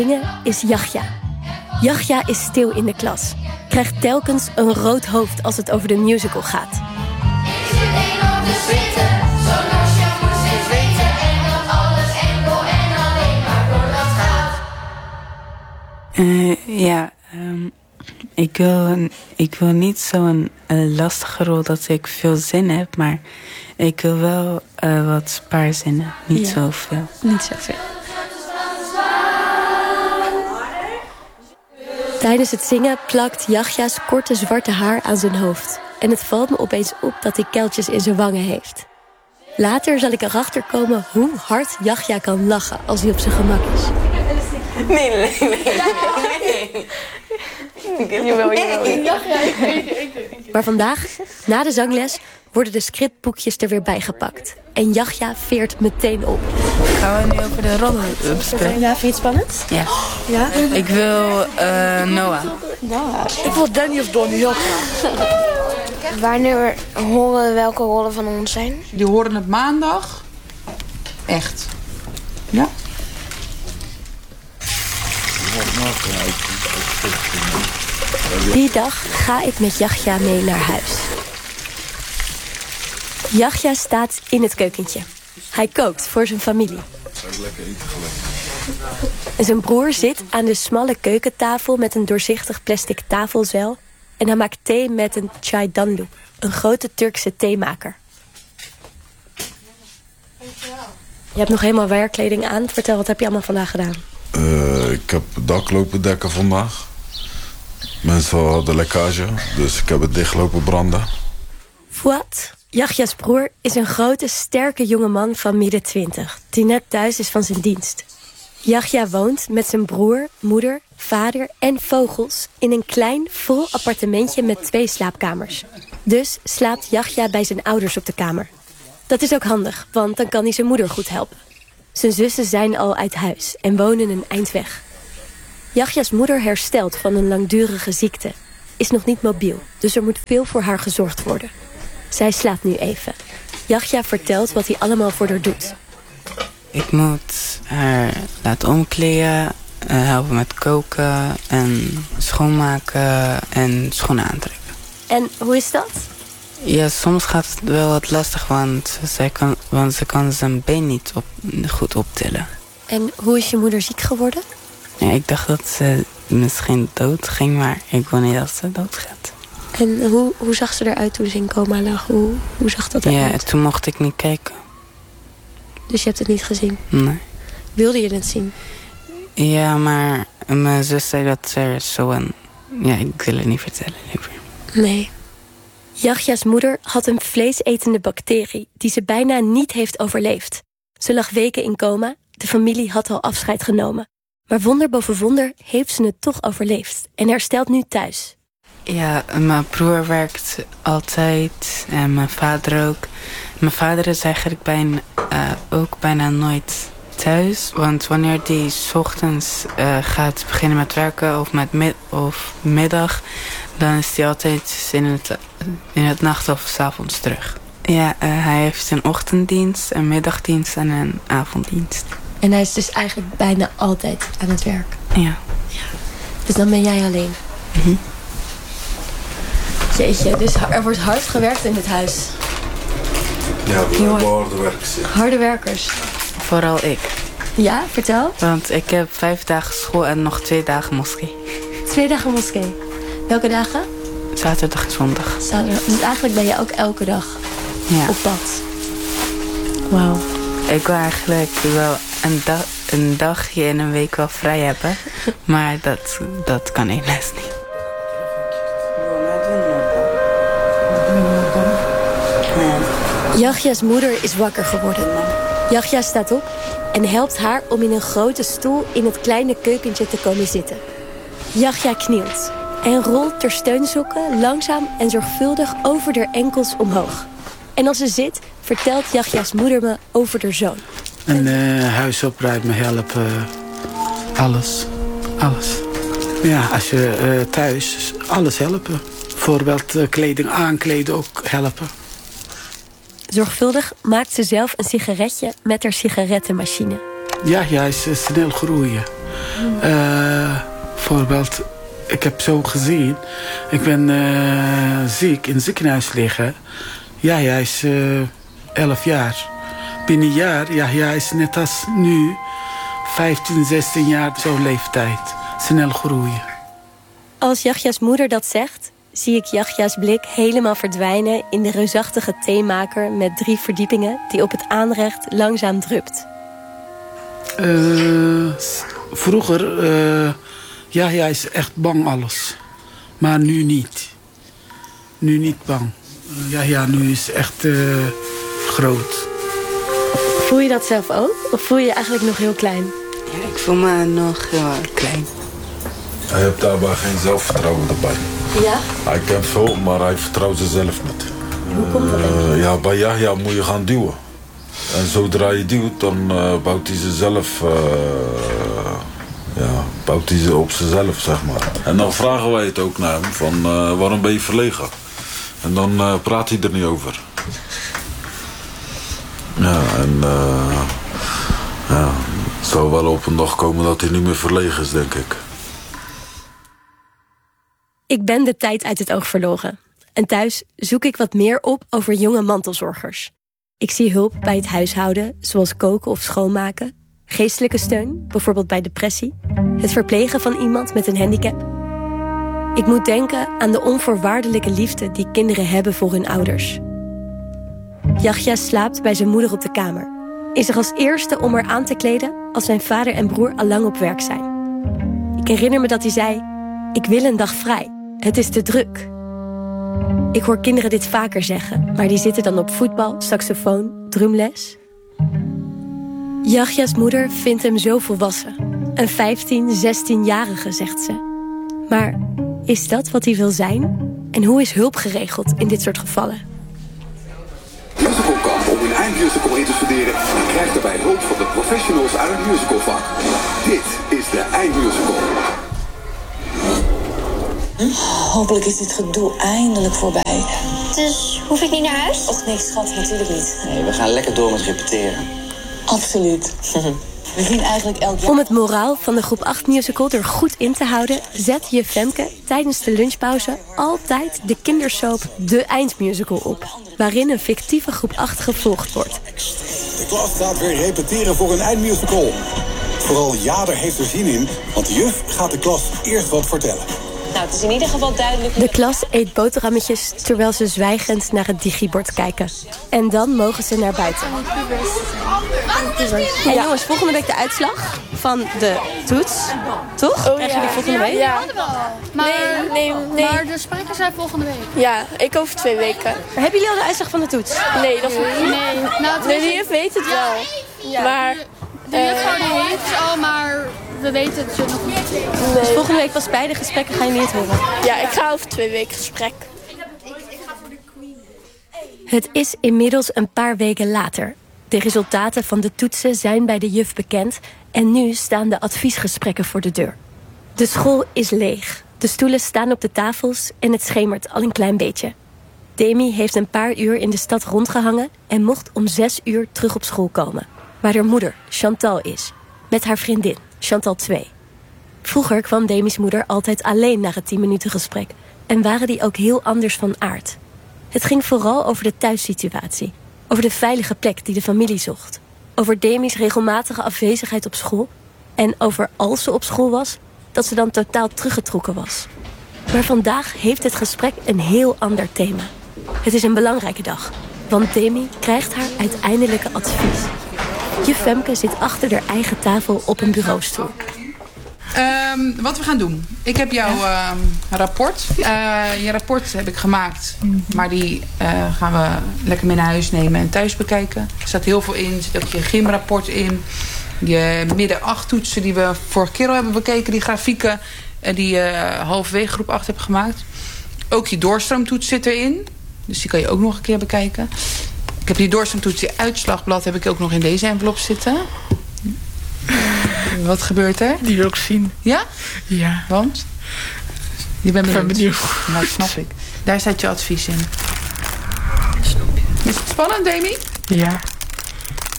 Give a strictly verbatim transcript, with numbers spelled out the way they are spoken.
zingen is Yahya. Yahya is stil in de klas. Krijgt telkens een rood hoofd als het over de musical gaat. Uh, ja, um, ik, wil, ik wil niet zo'n uh, lastige rol dat ik veel zin heb, maar ik wil wel uh, wat paar zinnen. Niet ja. zoveel. Niet zoveel. Tijdens het zingen plakt Yahya's korte zwarte haar aan zijn hoofd. En het valt me opeens op dat hij kuiltjes in zijn wangen heeft. Later zal ik erachter komen hoe hard Yahya kan lachen als hij op zijn gemak is. Nee, nee, nee. nee. Jawel, jawel. Maar vandaag, na de zangles, worden de scriptboekjes er weer bijgepakt. En Yahya veert meteen op. Gaan we nu over de rollen bespreken? Ja, vind je het spannend? Ja. Ja? Ik wil uh, Noah. Noah. Ik wil Danny of Donnie, heel graag. Wanneer horen welke rollen van ons zijn? Die horen het maandag. Echt. Ja. Die dag ga ik met Yahya mee naar huis. Yahya staat in het keukentje. Hij kookt voor zijn familie. En zijn broer zit aan de smalle keukentafel met een doorzichtig plastic tafelzeil. En hij maakt thee met een chai danlu, een grote Turkse theemaker. Je hebt nog helemaal werkkleding aan. Vertel, wat heb je allemaal vandaag gedaan? Uh, ik heb het dak lopen dekken vandaag. Mensen hadden lekkage, dus ik heb het dicht lopen branden. Fouad, Yahya's broer, is een grote, sterke jongeman van midden twintig... die net thuis is van zijn dienst. Yahya woont met zijn broer, moeder, vader en vogels... in een klein, vol appartementje met twee slaapkamers. Dus slaapt Yahya bij zijn ouders op de kamer. Dat is ook handig, want dan kan hij zijn moeder goed helpen. Zijn zussen zijn al uit huis en wonen een eind weg. Yahya's moeder herstelt van een langdurige ziekte. Is nog niet mobiel, dus er moet veel voor haar gezorgd worden. Zij slaapt nu even. Yahya vertelt wat hij allemaal voor haar doet. Ik moet haar laten omkleden, helpen met koken en schoonmaken en schoenen aantrekken. En hoe is dat? Ja, soms gaat het wel wat lastig, want, zij kan, want ze kan zijn been niet op, goed optillen. En hoe is je moeder ziek geworden? Ja, ik dacht dat ze misschien dood ging, maar ik wil niet dat ze dood gaat. En hoe, hoe zag ze eruit toen ze in coma lag? Hoe, hoe zag dat eruit? Ja, toen mocht ik niet kijken. Dus je hebt het niet gezien? Nee. Wilde je het zien? Ja, maar mijn zus zei dat er zo een... Ja, ik wil het niet vertellen liever. Nee. Yahya's moeder had een vleesetende bacterie die ze bijna niet heeft overleefd. Ze lag weken in coma, de familie had al afscheid genomen. Maar wonder boven wonder heeft ze het toch overleefd en herstelt nu thuis. Ja, mijn broer werkt altijd en mijn vader ook. Mijn vader is eigenlijk bijna, uh, ook bijna nooit thuis. Want wanneer hij 's ochtends uh, gaat beginnen met werken of met mid- of middag... dan is hij altijd in het, in het nacht of 's avonds terug. Ja, uh, hij heeft een ochtenddienst, een middagdienst en een avonddienst. En hij is dus eigenlijk bijna altijd aan het werk? Ja. Ja. Dus dan ben jij alleen? Mm-hmm. Jeetje, dus er wordt hard gewerkt in dit huis. Ja, we hebben harde werkers. Harde werkers. Vooral ik. Ja, vertel. Want ik heb vijf dagen school en nog twee dagen moskee. Twee dagen moskee. Welke dagen? Zaterdag en zondag. Zaterdag. Dus eigenlijk ben je ook elke dag ja. op pad. Wauw. Ik wil eigenlijk wel een, da- een dagje in een week wel vrij hebben. Maar dat, dat kan helaas niet. Yahya's moeder is wakker geworden. Yahya staat op en helpt haar om in een grote stoel in het kleine keukentje te komen zitten. Yahya knielt en rolt ter steunzokken langzaam en zorgvuldig over haar enkels omhoog. En als ze zit, vertelt Yahya's moeder me over haar zoon. Een uh, huis opruimen, helpen, alles, alles. Ja, als je uh, thuis, alles helpen. Bijvoorbeeld uh, kleding aankleden ook helpen. Zorgvuldig maakt ze zelf een sigaretje met haar sigarettenmachine. Ja, ja, is uh, snel groeien. Uh, bijvoorbeeld, ik heb zo gezien. Ik ben uh, ziek in het ziekenhuis liggen. Ja, hij is uh, elf jaar. Binnen een jaar, ja, hij is net als nu. vijftien, zestien jaar, zo'n leeftijd. Snel groeien. Als Yahya's moeder dat zegt, zie ik Yahya's blik helemaal verdwijnen in de reusachtige theemaker met drie verdiepingen die op het aanrecht langzaam drupt. Uh, vroeger, uh, ja, hij is echt bang alles. Maar nu niet. Nu niet bang. Uh, ja, ja, nu is echt uh, groot. Voel je dat zelf ook? Of voel je je eigenlijk nog heel klein? Ja, ik voel me nog heel klein. Hij heeft daarbij geen zelfvertrouwen erbij. Ja? Hij kent veel, maar hij vertrouwt zichzelf niet. Hoe komt dat? Uh, ja, bij Yahya moet je gaan duwen. En zodra je duwt, dan uh, bouwt hij zichzelf... Uh, ja, bouwt hij ze op zichzelf, zeg maar. En dan vragen wij het ook naar hem, van uh, waarom ben je verlegen? En dan uh, praat hij er niet over. Ja, en... Uh, ja, het zal wel op een dag komen dat hij niet meer verlegen is, denk ik. Ik ben de tijd uit het oog verloren. En thuis zoek ik wat meer op over jonge mantelzorgers. Ik zie hulp bij het huishouden, zoals koken of schoonmaken. Geestelijke steun, bijvoorbeeld bij depressie. Het verplegen van iemand met een handicap. Ik moet denken aan de onvoorwaardelijke liefde die kinderen hebben voor hun ouders. Yahya slaapt bij zijn moeder op de kamer. Is er als eerste om haar aan te kleden als zijn vader en broer al lang op werk zijn. Ik herinner me dat hij zei: ik wil een dag vrij. Het is te druk. Ik hoor kinderen dit vaker zeggen, maar die zitten dan op voetbal, saxofoon, drumles. Yahya's moeder vindt hem zo volwassen. Een vijftien, zestienjarige, zegt ze. Maar is dat wat hij wil zijn? En hoe is hulp geregeld in dit soort gevallen? Musicalkamp om in eindmusical in te studeren en krijgt daarbij hulp van de professionals uit het musicalvak. Dit is de eindmusical. Hopelijk is dit gedoe eindelijk voorbij. Dus hoef ik niet naar huis? Och nee, schat, natuurlijk niet. Nee, we gaan lekker door met repeteren. Absoluut. We zien eigenlijk elk jaar... Om het moraal van de groep acht musical er goed in te houden, zet juf Femke tijdens de lunchpauze altijd de kindersoap De Eindmusical op, waarin een fictieve groep acht gevolgd wordt. De klas gaat weer repeteren voor een eindmusical. Vooral Jader heeft er zin in, want de juf gaat de klas eerst wat vertellen. Nou, het is in ieder geval duidelijk... De klas eet boterhammetjes terwijl ze zwijgend naar het digibord kijken. En dan mogen ze naar buiten. En ja, jongens, volgende week de uitslag van de toets. Toch? Oh, Krijgen jullie volgende week? Ja. Maar, nee, nee, nee. maar de sprekers zijn volgende week. Ja, ik over twee weken. Maar hebben jullie al de uitslag van de toets? Nee, dat is niet. Nee, nou, nee, de juf weet het wel. Ja. Maar... De juffrouw die heeft het al, maar we weten het nog niet. Nee. Dus volgende week pas bij de gesprekken gaan jullie het horen? Ja, ik ga over twee weken gesprek. Het is inmiddels een paar weken later. De resultaten van de toetsen zijn bij de juf bekend en nu staan de adviesgesprekken voor de deur. De school is leeg. De stoelen staan op de tafels en het schemert al een klein beetje. Demi heeft een paar uur in de stad rondgehangen en mocht om zes uur terug op school komen. Waar haar moeder, Chantal, is. Met haar vriendin, Chantal twee. Vroeger kwam Demi's moeder altijd alleen naar het tien minuten gesprek. En waren die ook heel anders van aard. Het ging vooral over de thuissituatie. Over de veilige plek die de familie zocht. Over Demi's regelmatige afwezigheid op school. En over als ze op school was, dat ze dan totaal teruggetrokken was. Maar vandaag heeft het gesprek een heel ander thema. Het is een belangrijke dag. Want Demi krijgt haar uiteindelijke advies. Juf Femke zit achter haar eigen tafel op een bureaustoel. Um, wat we gaan doen. Ik heb jouw uh, rapport. Uh, je rapport heb ik gemaakt. Maar die uh, gaan we lekker mee naar huis nemen en thuis bekijken. Er staat heel veel in. Er zit ook je gymrapport in. Je midden acht toetsen die we vorige keer al hebben bekeken. Die grafieken uh, die je uh, halverwege groep acht hebt gemaakt. Ook je doorstroomtoets zit erin. Dus die kan je ook nog een keer bekijken. Ik heb die doorstroomtoets, die uitslagblad heb ik ook nog in deze envelop zitten. Wat gebeurt er? Die wil ik zien. Ja? Ja. Want? Je bent benieuwd. benieuwd. Nou, dat snap ik. Daar staat je advies in. Is het spannend, Demi? Ja.